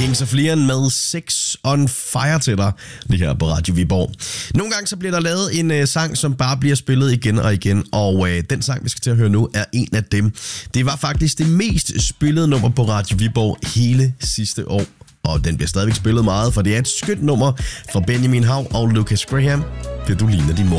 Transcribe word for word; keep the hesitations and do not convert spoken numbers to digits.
Kings of Leon med Sex on Fire til dig, lige her på Radio Viborg. Nogle gange så bliver der lavet en øh, sang, som bare bliver spillet igen og igen, og øh, den sang, vi skal til at høre nu, er en af dem. Det var faktisk det mest spillede nummer på Radio Viborg hele sidste år, og den bliver stadigvæk spillet meget, for det er et skønt nummer fra Benjamin Hav og Lucas Graham. Det du ligner din mor.